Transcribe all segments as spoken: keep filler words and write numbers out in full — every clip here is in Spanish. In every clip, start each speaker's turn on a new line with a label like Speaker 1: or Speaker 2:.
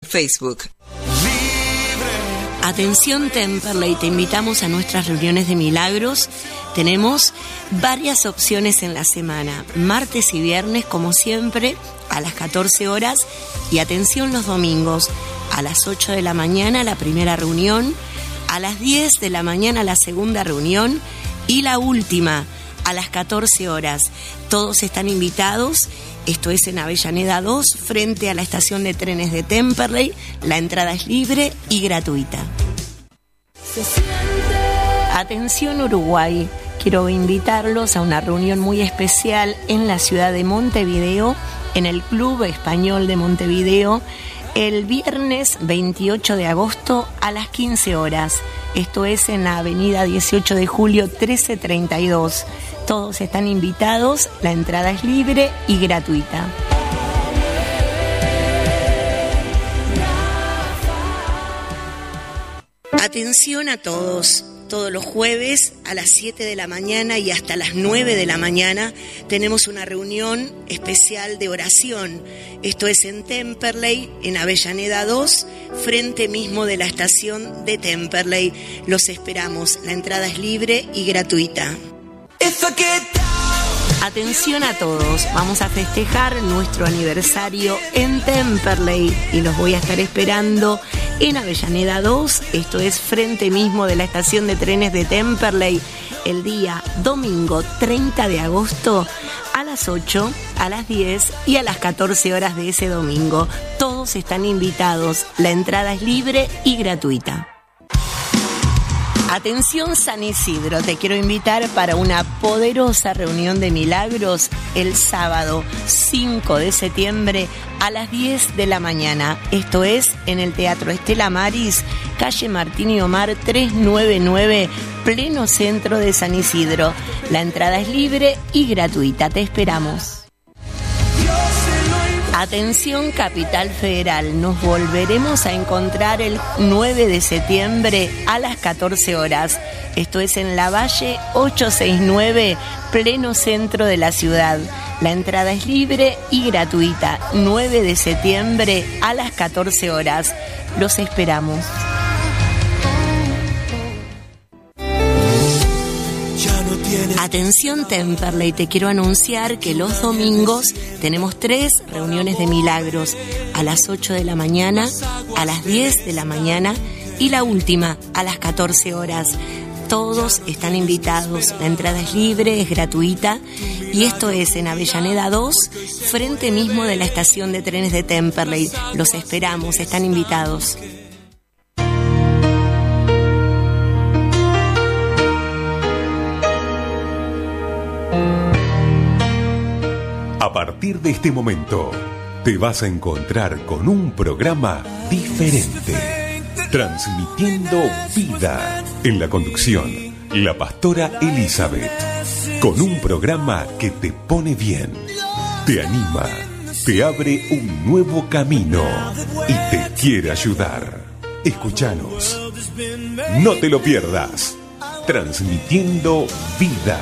Speaker 1: Facebook.
Speaker 2: Atención Temperley, te invitamos a nuestras reuniones de milagros. Tenemos varias opciones en la semana, martes y viernes como siempre a las catorce horas, y atención los domingos a las ocho de la mañana la primera reunión, a las diez de la mañana la segunda reunión y la última a las catorce horas. Todos están invitados. Esto es en Avellaneda dos, frente a la estación de trenes de Temperley. La entrada es libre y gratuita. Atención Uruguay, quiero invitarlos a una reunión muy especial en la ciudad de Montevideo, en el Club Español de Montevideo, el viernes veintiocho de agosto a las quince horas. Esto es en la avenida dieciocho de julio trece treinta y dos. Todos están invitados, la entrada es libre y gratuita. Atención a todos. Todos los jueves a las siete de la mañana y hasta las nueve de la mañana tenemos una reunión especial de oración. Esto es en Temperley, en Avellaneda dos, frente mismo de la estación de Temperley. Los esperamos. La entrada es libre y gratuita. Atención a todos, vamos a festejar nuestro aniversario en Temperley y los voy a estar esperando en Avellaneda dos, esto es frente mismo de la estación de trenes de Temperley, el día domingo treinta de agosto a las ocho, a las diez y a las catorce horas de ese domingo. Todos están invitados, la entrada es libre y gratuita. Atención San Isidro, te quiero invitar para una poderosa reunión de milagros el sábado cinco de septiembre a las diez de la mañana. Esto es en el Teatro Estela Maris, calle Martín y Omar trescientos noventa y nueve, pleno centro de San Isidro. La entrada es libre y gratuita, te esperamos. Atención Capital Federal, nos volveremos a encontrar el nueve de septiembre a las catorce horas. Esto es en Lavalle ochocientos sesenta y nueve, pleno centro de la ciudad. La entrada es libre y gratuita. nueve de septiembre a las catorce horas. Los esperamos. Atención Temperley, te quiero anunciar que los domingos tenemos tres reuniones de milagros, a las ocho de la mañana, a las diez de la mañana y la última a las catorce horas. Todos están invitados, la entrada es libre, es gratuita y esto es en Avellaneda dos, frente mismo de la estación de trenes de Temperley. Los esperamos, están invitados.
Speaker 3: A partir de este momento, te vas a encontrar con un programa diferente, transmitiendo vida. En la conducción, la pastora Elizabeth, con un programa que te pone bien, te anima, te abre un nuevo camino y te quiere ayudar. Escúchanos, no te lo pierdas, transmitiendo vida.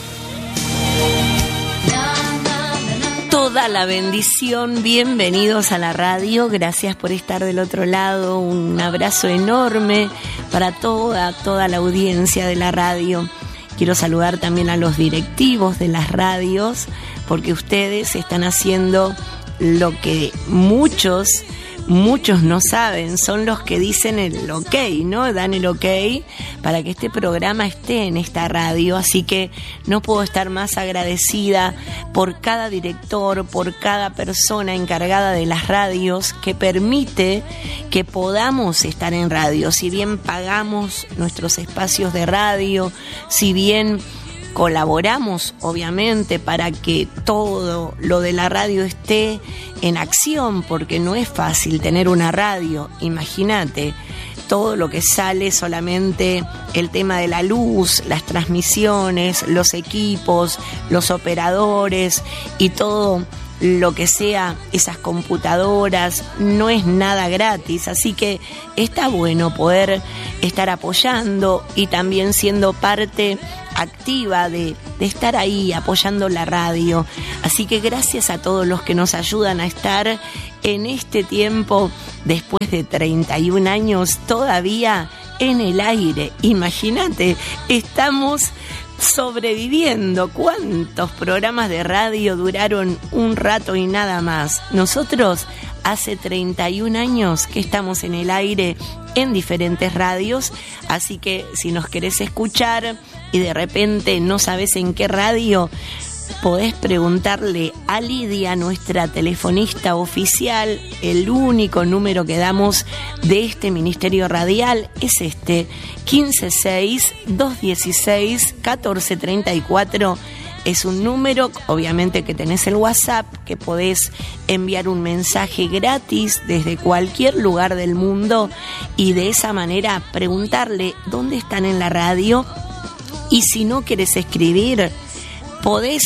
Speaker 2: Toda la bendición, bienvenidos a la radio, gracias por estar del otro lado, un abrazo enorme para toda, toda la audiencia de la radio. Quiero saludar también a los directivos de las radios, porque ustedes están haciendo lo que muchos, muchos no saben, son los que dicen el ok, ¿no? Dan el ok para que este programa esté en esta radio, así que no puedo estar más agradecida por cada director, por cada persona encargada de las radios que permite que podamos estar en radio. Si bien pagamos nuestros espacios de radio, si bien colaboramos obviamente para que todo lo de la radio esté en acción, porque no es fácil tener una radio, imagínate todo lo que sale, solamente el tema de la luz, las transmisiones, los equipos, los operadores y todo lo que sea, esas computadoras, no es nada gratis, así que está bueno poder estar apoyando y también siendo parte activa de, de estar ahí apoyando la radio. Así que gracias a todos los que nos ayudan a estar en este tiempo, después de treinta y un años, todavía en el aire. Imagínate, estamos sobreviviendo. ¿Cuántos programas de radio duraron un rato y nada más? Nosotros hace treinta y un años que estamos en el aire en diferentes radios, así que si nos querés escuchar y de repente no sabés en qué radio, podés preguntarle a Lidia, nuestra telefonista oficial. El único número que damos de este ministerio radial es este, quince seis, dos dieciséis, catorce treinta y cuatro. Es un número, obviamente que tenés el WhatsApp, que podés enviar un mensaje gratis desde cualquier lugar del mundo y de esa manera preguntarle dónde están en la radio. Y si no querés escribir, podés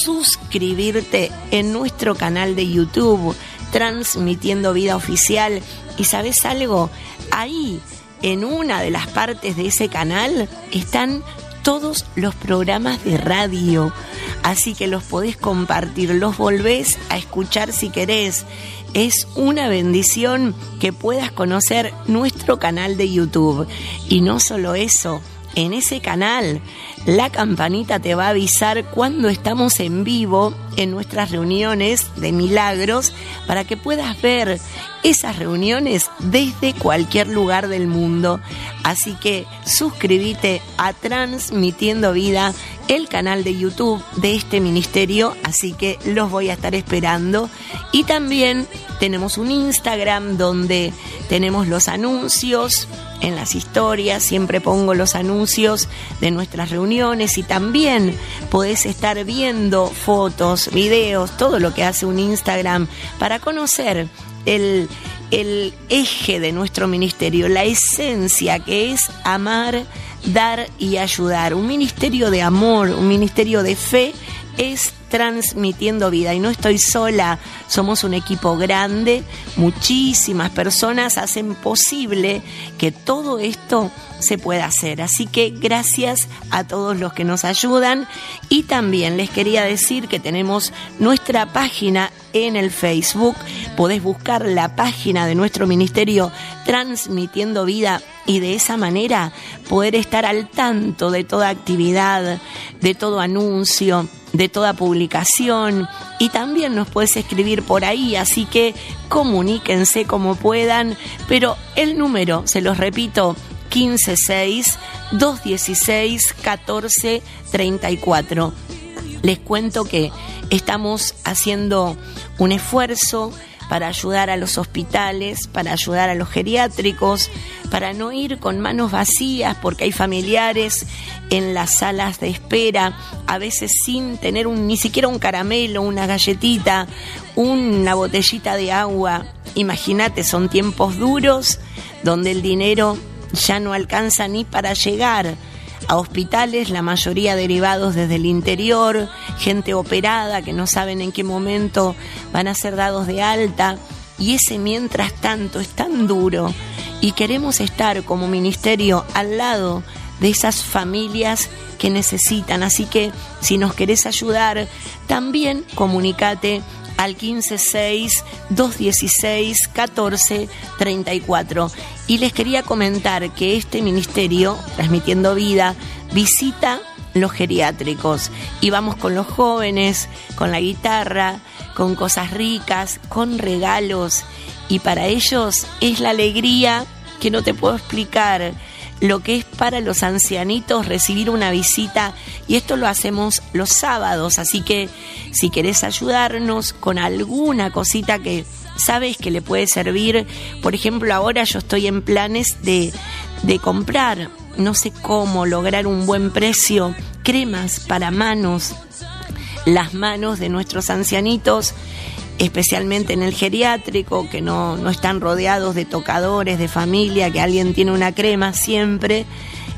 Speaker 2: suscribirte en nuestro canal de YouTube, Transmitiendo Vida Oficial. Y ¿sabés algo? Ahí, en una de las partes de ese canal, están todos los programas de radio. Así que los podés compartir, los volvés a escuchar si querés. Es una bendición que puedas conocer nuestro canal de YouTube. Y no solo eso, en ese canal la campanita te va a avisar cuando estamos en vivo en nuestras reuniones de milagros, para que puedas ver esas reuniones desde cualquier lugar del mundo. Así que suscríbete a Transmitiendo Vida, el canal de YouTube de este ministerio, así que los voy a estar esperando. Y también tenemos un Instagram donde tenemos los anuncios. En las historias siempre pongo los anuncios de nuestras reuniones y también podés estar viendo fotos, videos, todo lo que hace un Instagram para conocer el, el eje de nuestro ministerio, la esencia que es amar, dar y ayudar. Un ministerio de amor, un ministerio de fe es Transmitiendo Vida. Y no estoy sola, somos un equipo grande, muchísimas personas hacen posible que todo esto se pueda hacer. Así que gracias a todos los que nos ayudan. Y también les quería decir que tenemos nuestra página en el Facebook. Podés buscar la página de nuestro ministerio Transmitiendo Vida y de esa manera poder estar al tanto de toda actividad, de todo anuncio, de toda publicación. Y también nos puedes escribir por ahí, así que comuníquense como puedan, pero el número, se los repito, quince seis, dos dieciséis, catorce treinta y cuatro. Les cuento que estamos haciendo un esfuerzo para ayudar a los hospitales, para ayudar a los geriátricos, para no ir con manos vacías, porque hay familiares en las salas de espera, a veces sin tener un, ni siquiera un caramelo, una galletita, una botellita de agua. Imagínate, son tiempos duros donde el dinero ya no alcanza ni para llegar a hospitales, la mayoría derivados desde el interior, gente operada que no saben en qué momento van a ser dados de alta, y ese mientras tanto es tan duro, y queremos estar como ministerio al lado de esas familias que necesitan. Así que si nos querés ayudar, también comunicate al quince seis, dos dieciséis, catorce treinta y cuatro. Y les quería comentar que este ministerio, Transmitiendo Vida, visita los geriátricos y vamos con los jóvenes, con la guitarra, con cosas ricas, con regalos, y para ellos es la alegría que no te puedo explicar lo que es para los ancianitos recibir una visita, y esto lo hacemos los sábados. Así que si querés ayudarnos con alguna cosita que sabes que le puede servir, por ejemplo, ahora yo estoy en planes de, de comprar, no sé cómo lograr un buen precio, cremas para manos, las manos de nuestros ancianitos, especialmente en el geriátrico, que no, no están rodeados de tocadores, de familia, que alguien tiene una crema siempre.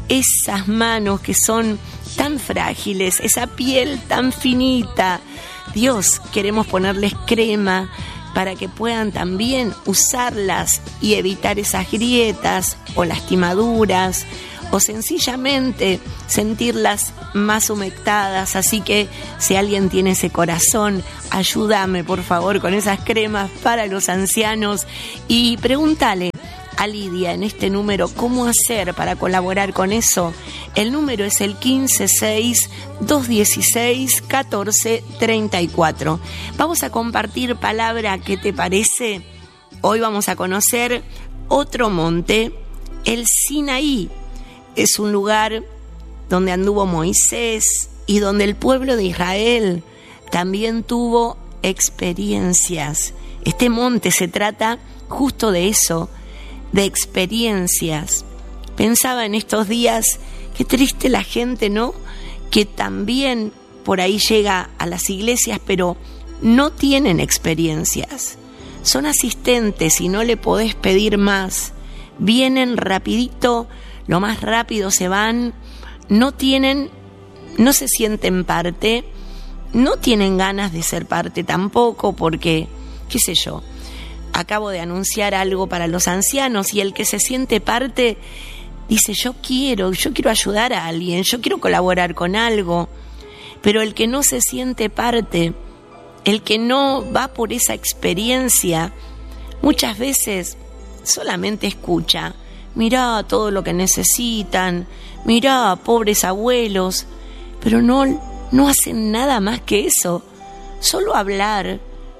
Speaker 2: Esas manos que son tan frágiles, esa piel tan finita, Dios, queremos ponerles crema para que puedan también usarlas y evitar esas grietas o lastimaduras, o sencillamente sentirlas más humectadas. Así que si alguien tiene ese corazón, ayúdame por favor con esas cremas para los ancianos, y pregúntale a Lidia en este número cómo hacer para colaborar con eso. El número es el quince seis, dos dieciséis, catorce treinta y cuatro. Vamos a compartir palabra, ¿qué te parece? Hoy vamos a conocer otro monte, el Sinaí. Es un lugar donde anduvo Moisés y donde el pueblo de Israel también tuvo experiencias. Este monte se trata justo de eso, de experiencias. Pensaba en estos días, qué triste la gente, ¿no? Que también por ahí llega a las iglesias, pero no tienen experiencias. Son asistentes y no le podés pedir más. Vienen rapidito, lo más rápido se van, no tienen, no se sienten parte, no tienen ganas de ser parte tampoco, porque, qué sé yo, acabo de anunciar algo para los ancianos y el que se siente parte dice, yo quiero, yo quiero ayudar a alguien, yo quiero colaborar con algo, pero el que no se siente parte, el que no va por esa experiencia, muchas veces solamente escucha. Mirá todo lo que necesitan, mirá, pobres abuelos, pero no, no hacen nada más que eso, solo hablar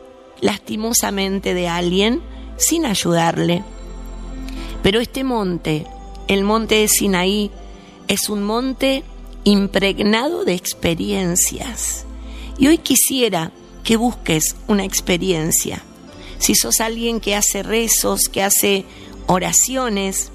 Speaker 2: lastimosamente de alguien sin ayudarle. Pero este monte, el monte de Sinaí, es un monte impregnado de experiencias. Y hoy quisiera que busques una experiencia. Si sos alguien que hace rezos, que hace oraciones,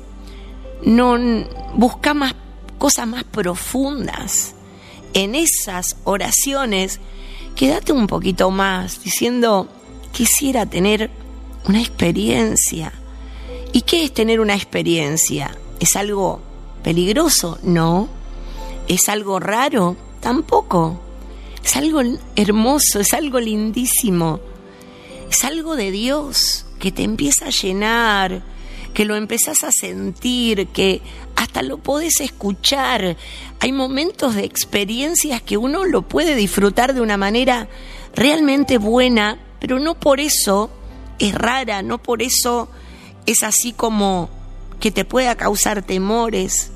Speaker 2: no busca más cosas más profundas. En esas oraciones, quédate un poquito más diciendo, quisiera tener una experiencia. ¿Y qué es tener una experiencia? ¿Es algo peligroso? No. ¿Es algo raro? Tampoco. Es algo hermoso, es algo lindísimo. Es algo de Dios que te empieza a llenar, que lo empezás a sentir, que hasta lo podés escuchar. Hay momentos de experiencias que uno lo puede disfrutar de una manera realmente buena, pero no por eso es rara, no por eso es así como que te pueda causar temores.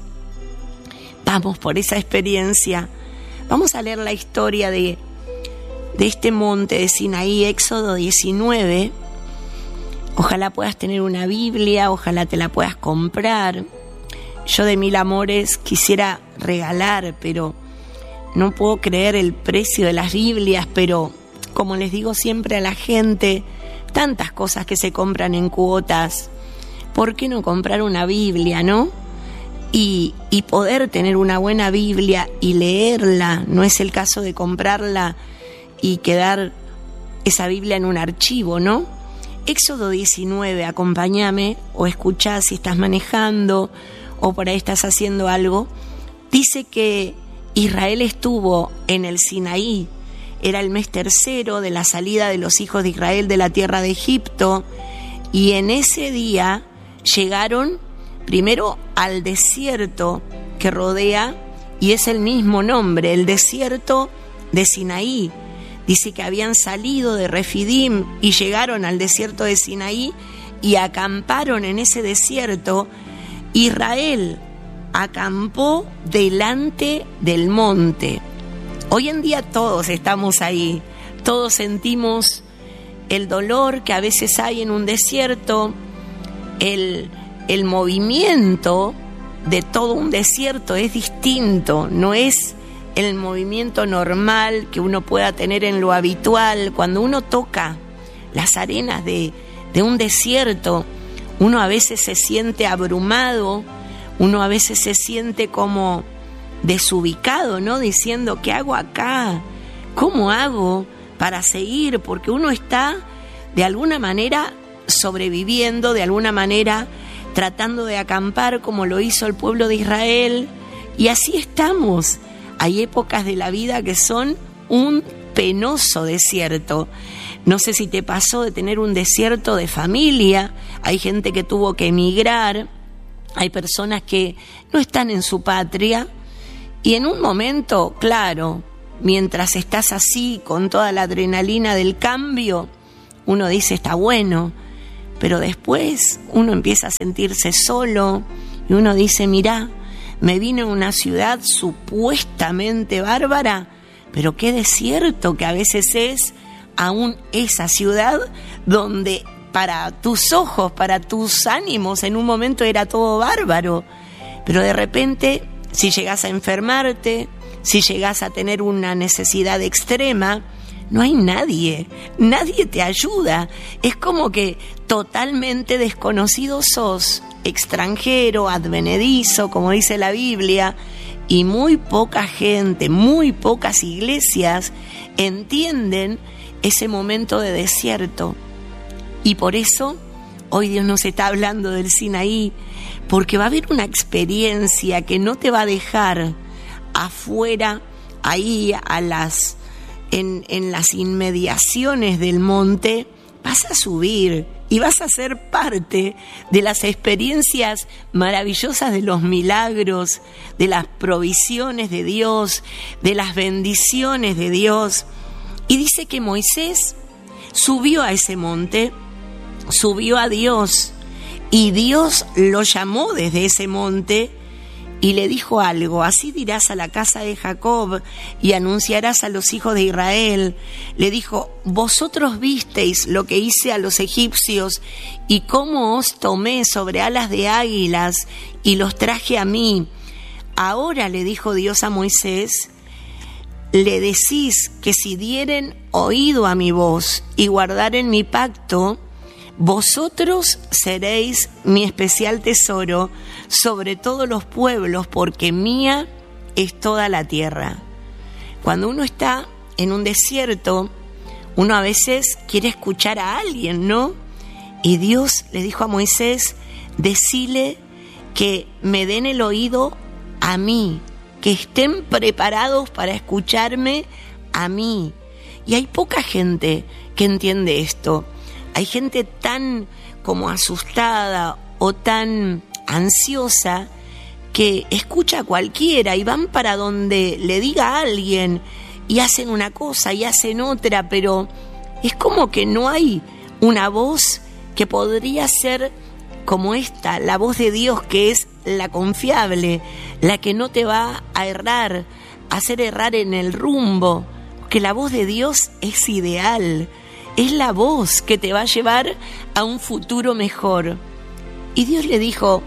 Speaker 2: Vamos por esa experiencia. Vamos a leer la historia de, de este monte de Sinaí, Éxodo diecinueve. Ojalá puedas tener una Biblia, ojalá te la puedas comprar. Yo de mil amores quisiera regalar, pero no puedo creer el precio de las Biblias, pero como les digo siempre a la gente, tantas cosas que se compran en cuotas, ¿por qué no comprar una Biblia, no? Y, y poder tener una buena Biblia y leerla, no es el caso de comprarla y quedar esa Biblia en un archivo, ¿no? Éxodo diecinueve, acompáñame o escuchá si estás manejando o por ahí estás haciendo algo. Dice que Israel estuvo en el Sinaí, era el mes tercero de la salida de los hijos de Israel de la tierra de Egipto, y en ese día llegaron primero al desierto que rodea, y es el mismo nombre, el desierto de Sinaí. Dice que habían salido de Refidim y llegaron al desierto de Sinaí y acamparon en ese desierto. Israel acampó delante del monte. Hoy en día todos estamos ahí, todos sentimos el dolor que a veces hay en un desierto, el, el movimiento de todo un desierto es distinto, no es el movimiento normal que uno pueda tener en lo habitual. Cuando uno toca las arenas de, de un desierto, uno a veces se siente abrumado, uno a veces se siente como desubicado, ¿no? Diciendo, ¿qué hago acá? ¿Cómo hago para seguir? Porque uno está de alguna manera sobreviviendo, de alguna manera tratando de acampar como lo hizo el pueblo de Israel, y así estamos. Hay épocas de la vida que son un penoso desierto. No sé si te pasó de tener un desierto de familia, hay gente que tuvo que emigrar, hay personas que no están en su patria, y en un momento, claro, mientras estás así con toda la adrenalina del cambio, uno dice está bueno, pero después uno empieza a sentirse solo y uno dice, mirá, me vine a una ciudad supuestamente bárbara, pero qué desierto que a veces es aún esa ciudad donde para tus ojos, para tus ánimos, en un momento era todo bárbaro, pero de repente, si llegas a enfermarte, si llegas a tener una necesidad extrema, no hay nadie, nadie te ayuda, es como que totalmente desconocido sos, extranjero, advenedizo, como dice la Biblia, y muy poca gente, muy pocas iglesias entienden ese momento de desierto. Y por eso hoy Dios nos está hablando del Sinaí, porque va a haber una experiencia que no te va a dejar afuera, ahí a las, en, en las inmediaciones del monte. Vas a subir y vas a ser parte de las experiencias maravillosas de los milagros, de las provisiones de Dios, de las bendiciones de Dios. Y dice que Moisés subió a ese monte, subió a Dios, y Dios lo llamó desde ese monte y le dijo algo: así dirás a la casa de Jacob y anunciarás a los hijos de Israel. Le dijo: vosotros visteis lo que hice a los egipcios y cómo os tomé sobre alas de águilas y los traje a mí. Ahora, le dijo Dios a Moisés, le decís que si dieren oído a mi voz y guardaren mi pacto, vosotros seréis mi especial tesoro sobre todos los pueblos, porque mía es toda la tierra. Cuando uno está en un desierto, uno a veces quiere escuchar a alguien, ¿no? Y Dios le dijo a Moisés: decile que me den el oído a mí, que estén preparados para escucharme a mí. Y hay poca gente que entiende esto. Hay gente tan como asustada o tan ansiosa que escucha a cualquiera y van para donde le diga a alguien y hacen una cosa y hacen otra, pero es como que no hay una voz que podría ser como esta, la voz de Dios, que es la confiable, la que no te va a errar, a hacer errar en el rumbo, porque la voz de Dios es ideal. Es la voz que te va a llevar a un futuro mejor. Y Dios le dijo: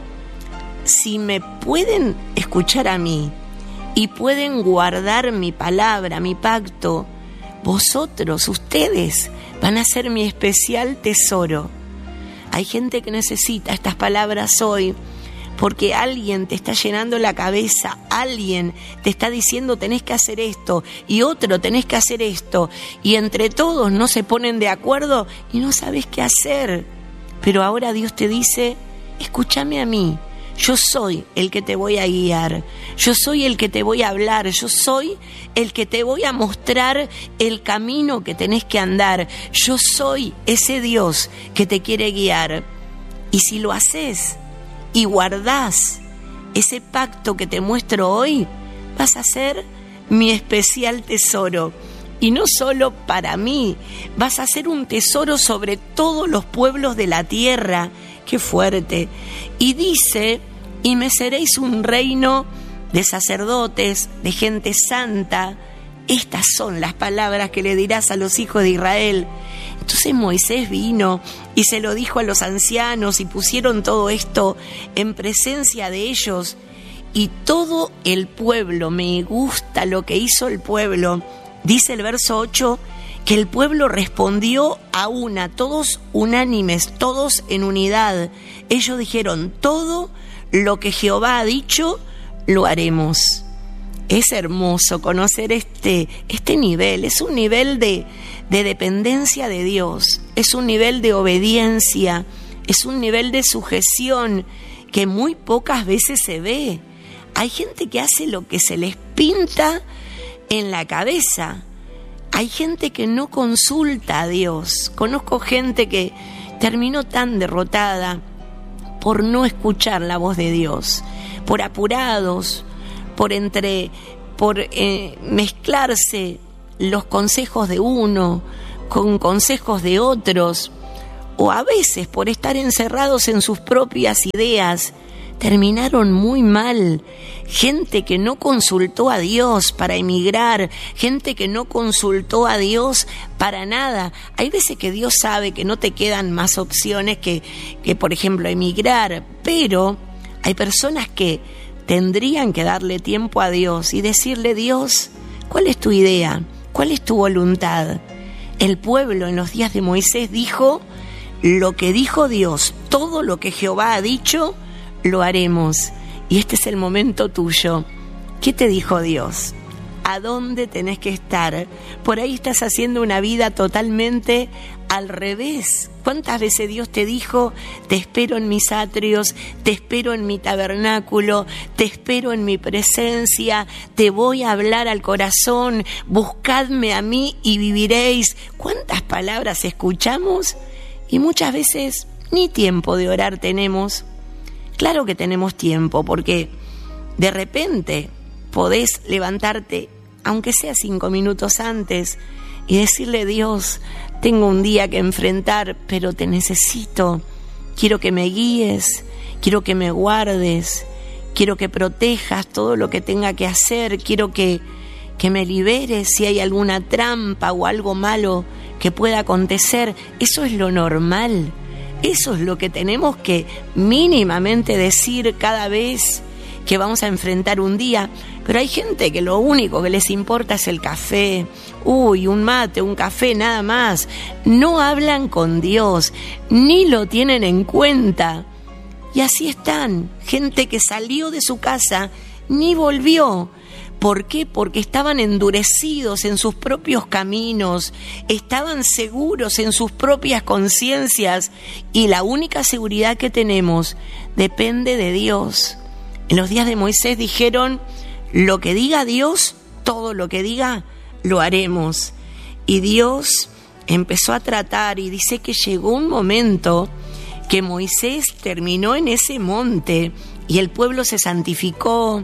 Speaker 2: si me pueden escuchar a mí y pueden guardar mi palabra, mi pacto, vosotros, ustedes, van a ser mi especial tesoro. Hay gente que necesita estas palabras hoy, porque alguien te está llenando la cabeza, alguien te está diciendo tenés que hacer esto y otro tenés que hacer esto, y entre todos no se ponen de acuerdo y no sabes qué hacer. Pero ahora Dios te dice: escúchame a mí, yo soy el que te voy a guiar, yo soy el que te voy a hablar, yo soy el que te voy a mostrar el camino que tenés que andar, yo soy ese Dios que te quiere guiar. Y si lo haces y guardás ese pacto que te muestro hoy, vas a ser mi especial tesoro. Y no solo para mí, vas a ser un tesoro sobre todos los pueblos de la tierra. ¡Qué fuerte! Y dice: y me seréis un reino de sacerdotes, de gente santa. Estas son las palabras que le dirás a los hijos de Israel. Entonces Moisés vino y se lo dijo a los ancianos y pusieron todo esto en presencia de ellos. Y todo el pueblo, me gusta lo que hizo el pueblo. Dice el verso ocho que el pueblo respondió a una, todos unánimes, todos en unidad. Ellos dijeron: todo lo que Jehová ha dicho, lo haremos. Es hermoso conocer este, este nivel, es un nivel de, de dependencia de Dios, es un nivel de obediencia, es un nivel de sujeción que muy pocas veces se ve. Hay gente que hace lo que se les pinta en la cabeza. Hay gente que no consulta a Dios. Conozco gente que terminó tan derrotada por no escuchar la voz de Dios, por apurados, por entre, por eh, mezclarse los consejos de uno con consejos de otros, o a veces por estar encerrados en sus propias ideas, terminaron muy mal. Gente que no consultó a Dios para emigrar, gente que no consultó a Dios para nada. Hay veces que Dios sabe que no te quedan más opciones que, que por ejemplo, emigrar, pero hay personas que tendrían que darle tiempo a Dios y decirle: Dios, ¿cuál es tu idea? ¿Cuál es tu voluntad? El pueblo en los días de Moisés dijo: lo que dijo Dios, todo lo que Jehová ha dicho, lo haremos. Y este es el momento tuyo. ¿Qué te dijo Dios? ¿A dónde tenés que estar? Por ahí estás haciendo una vida totalmente al revés. ¿Cuántas veces Dios te dijo: te espero en mis atrios, te espero en mi tabernáculo, te espero en mi presencia, te voy a hablar al corazón, buscadme a mí y viviréis? ¿Cuántas palabras escuchamos? Y muchas veces ni tiempo de orar tenemos. Claro que tenemos tiempo, porque de repente podés levantarte, aunque sea cinco minutos antes, y decirle: Dios, tengo un día que enfrentar, pero te necesito. Quiero que me guíes, quiero que me guardes, quiero que protejas todo lo que tenga que hacer, quiero que, que me liberes si hay alguna trampa o algo malo que pueda acontecer. Eso es lo normal. Eso es lo que tenemos que mínimamente decir cada vez que vamos a enfrentar un día. Pero hay gente que lo único que les importa es el café. Uy, un mate, un café, nada más. No hablan con Dios, ni lo tienen en cuenta. Y así están. Gente que salió de su casa, ni volvió. ¿Por qué? Porque estaban endurecidos en sus propios caminos, estaban seguros en sus propias conciencias, y la única seguridad que tenemos depende de Dios. En los días de Moisés dijeron: lo que diga Dios, todo lo que diga, lo haremos. Y Dios empezó a tratar, y dice que llegó un momento que Moisés terminó en ese monte y el pueblo se santificó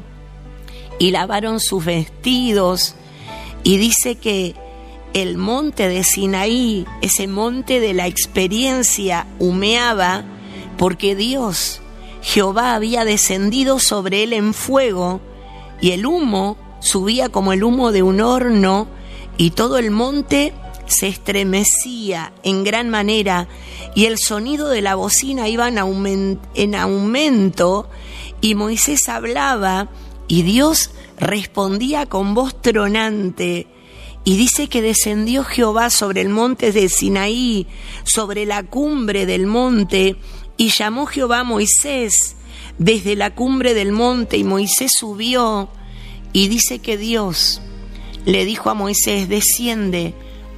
Speaker 2: y lavaron sus vestidos, y dice que el monte de Sinaí, ese monte de la experiencia, humeaba porque Dios, Jehová, había descendido sobre él en fuego, y el humo subía como el humo de un horno, y todo el monte se estremecía en gran manera, y el sonido de la bocina iba en, aument- en aumento, y Moisés hablaba, y Dios respondía con voz tronante. Y dice que descendió Jehová sobre el monte de Sinaí, sobre la cumbre del monte, y llamó Jehová a Moisés desde la cumbre del monte, y Moisés subió. Y dice que Dios le dijo a Moisés: desciende,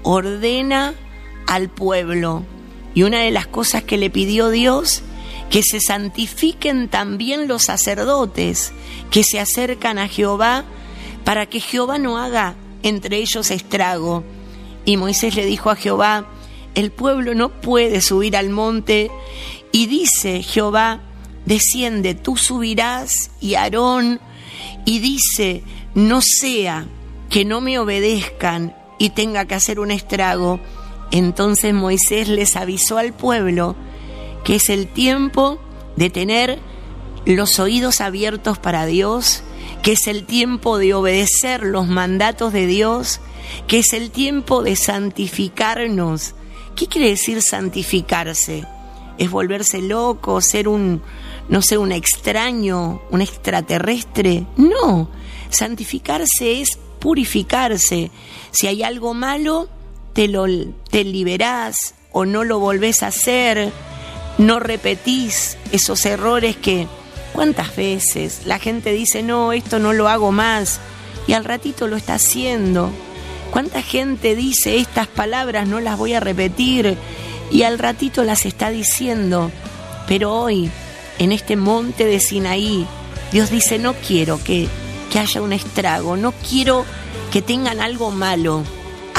Speaker 2: ordena al pueblo. Y una de las cosas que le pidió Dios, que se santifiquen también los sacerdotes que se acercan a Jehová, para que Jehová no haga entre ellos estrago. Y Moisés le dijo a Jehová: el pueblo no puede subir al monte. Y dice Jehová: desciende, tú subirás, y Aarón. Y dice: no sea que no me obedezcan y tenga que hacer un estrago. Entonces Moisés les avisó al pueblo que es el tiempo de tener los oídos abiertos para Dios, que es el tiempo de obedecer los mandatos de Dios, que es el tiempo de santificarnos. ¿Qué quiere decir santificarse? ¿Es volverse loco, ser un, no sé, un extraño, un extraterrestre? No, santificarse es purificarse. Si hay algo malo, te lo te liberás o no lo volvés a hacer. No repetís esos errores que cuántas veces la gente dice: no, esto no lo hago más, y al ratito lo está haciendo. Cuánta gente dice: estas palabras no las voy a repetir, y al ratito las está diciendo. Pero hoy, en este monte de Sinaí, Dios dice: no quiero que, que haya un estrago, no quiero que tengan algo malo.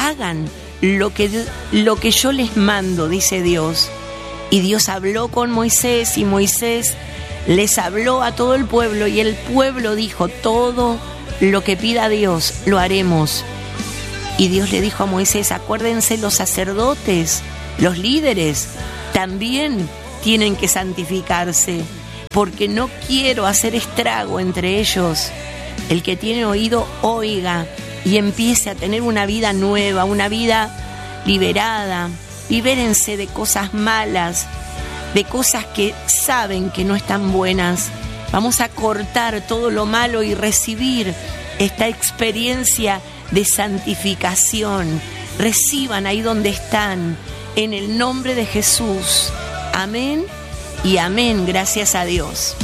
Speaker 2: hagan lo que, lo que yo les mando, dice Dios. Y Dios habló con Moisés y Moisés les habló a todo el pueblo y el pueblo dijo: todo lo que pida Dios lo haremos. Y Dios le dijo a Moisés: acuérdense, los sacerdotes, los líderes, también tienen que santificarse, porque no quiero hacer estrago entre ellos. El que tiene oído, oiga y empiece a tener una vida nueva, una vida liberada. Libérense de cosas malas, de cosas que saben que no están buenas. Vamos a cortar todo lo malo y recibir esta experiencia de santificación. Reciban ahí donde están, en el nombre de Jesús. Amén y amén, gracias a Dios.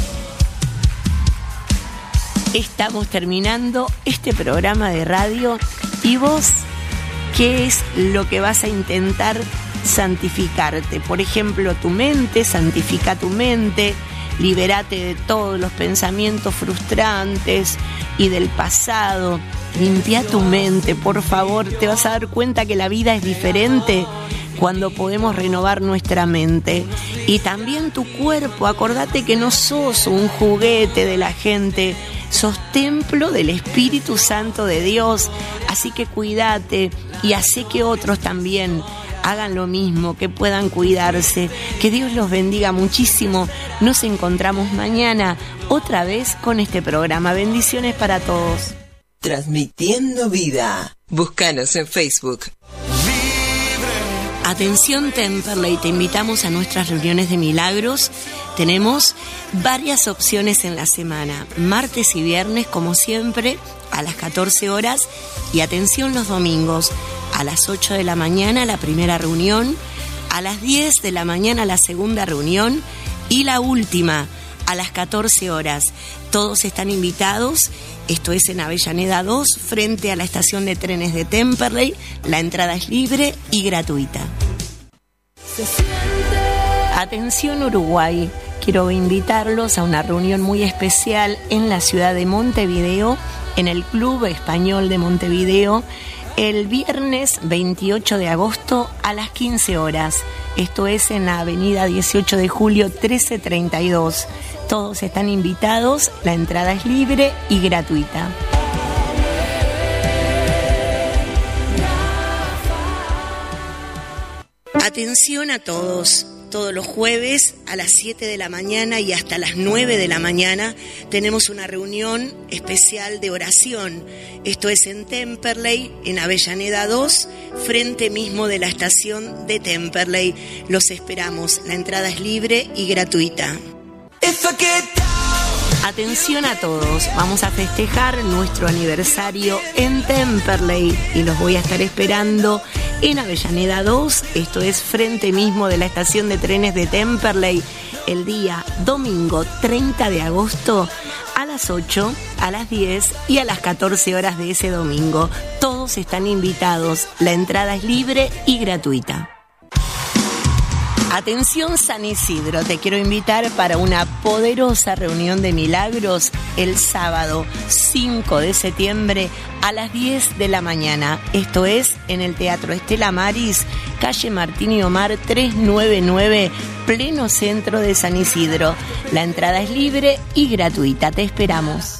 Speaker 2: Estamos terminando este programa de radio. ¿Y vos qué es lo que vas a intentar santificarte? Por ejemplo, tu mente, santifica tu mente, libérate de todos los pensamientos frustrantes y del pasado. Limpia tu mente, por favor. Te vas a dar cuenta que la vida es diferente cuando podemos renovar nuestra mente. Y también tu cuerpo. Acordate que no sos un juguete de la gente, sos templo del Espíritu Santo de Dios. Así que cuídate y hacé que otros también hagan lo mismo, que puedan cuidarse. Que Dios los bendiga muchísimo. Nos encontramos mañana otra vez con este programa. Bendiciones para todos.
Speaker 1: Transmitiendo vida. Búscanos en Facebook.
Speaker 2: Atención Temperley, te invitamos a nuestras reuniones de milagros. Tenemos varias opciones en la semana, martes y viernes como siempre a las catorce horas, y atención los domingos a las ocho de la mañana la primera reunión, a las diez de la mañana la segunda reunión y la última a las catorce horas. Todos están invitados. Esto es en Avellaneda dos, frente a la estación de trenes de Temperley. La entrada es libre y gratuita. Atención Uruguay, quiero invitarlos a una reunión muy especial en la ciudad de Montevideo, en el Club Español de Montevideo, el viernes veintiocho de agosto a las quince horas. Esto es en la avenida dieciocho de julio trece treinta y dos. Todos están invitados, la entrada es libre y gratuita. Atención a todos. Todos los jueves a las siete de la mañana y hasta las nueve de la mañana tenemos una reunión especial de oración. Esto es en Temperley, en Avellaneda dos, frente mismo de la estación de Temperley. Los esperamos. La entrada es libre y gratuita. Atención a todos, vamos a festejar nuestro aniversario en Temperley y los voy a estar esperando en Avellaneda dos, esto es frente mismo de la estación de trenes de Temperley, el día domingo treinta de agosto a las ocho, a las diez y a las catorce horas de ese domingo. Todos están invitados, la entrada es libre y gratuita. Atención San Isidro, te quiero invitar para una poderosa reunión de milagros el sábado cinco de septiembre a las diez de la mañana. Esto es en el Teatro Estela Maris, calle Martín y Omar trescientos noventa y nueve, pleno centro de San Isidro. La entrada es libre y gratuita, te esperamos.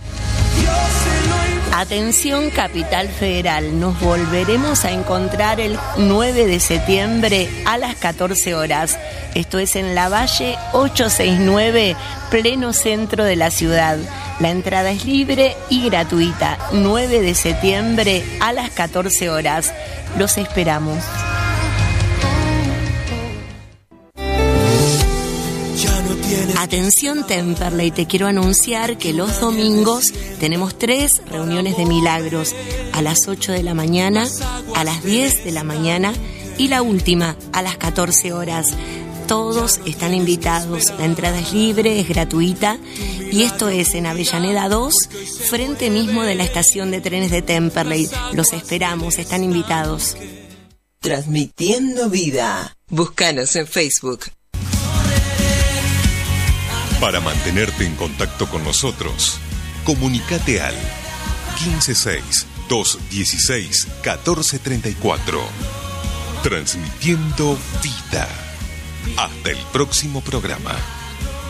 Speaker 2: Atención Capital Federal, nos volveremos a encontrar el nueve de septiembre a las catorce horas. Esto es en la Valle ochocientos sesenta y nueve, pleno centro de la ciudad. La entrada es libre y gratuita. nueve de septiembre a las catorce horas. Los esperamos. Atención Temperley, te quiero anunciar que los domingos tenemos tres reuniones de milagros, a las ocho de la mañana, a las diez de la mañana y la última a las catorce horas. Todos están invitados, la entrada es libre, es gratuita y esto es en Avellaneda dos, frente mismo de la estación de trenes de Temperley. Los esperamos, están invitados.
Speaker 1: Transmitiendo vida. Búscanos en Facebook.
Speaker 3: Para mantenerte en contacto con nosotros, comunícate al uno cinco seis, dos uno seis, uno cuatro tres cuatro. Transmitiendo vida. Hasta el próximo programa.